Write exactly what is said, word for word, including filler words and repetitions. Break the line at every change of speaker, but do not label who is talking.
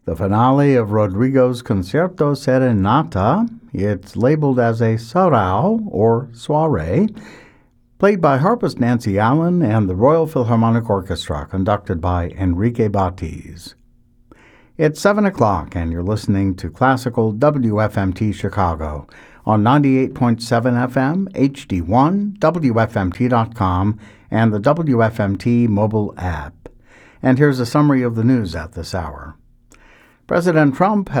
The finale of Rodrigo's Concerto Serenata, it's labeled as a sarau, or soiree, played by harpist Nancy Allen and the Royal Philharmonic Orchestra, conducted by Enrique Batiz. It's seven o'clock, and you're listening to Classical W F M T Chicago on ninety-eight point seven F M, H D one, W F M T dot com, and the W F M T mobile app. And here's a summary of the news at this hour. President Trump has